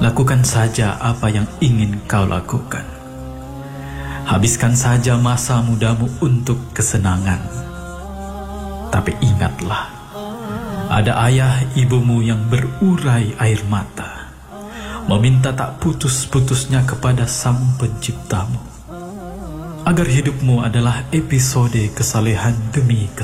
Lakukan saja apa yang ingin kau lakukan. Habiskan saja masa mudamu untuk kesenangan. Tapi ingatlah, ada ayah ibumu yang berurai air mata, meminta tak putus-putusnya kepada Sang Penciptamu, agar hidupmu adalah episode kesalehan demi kesalehan.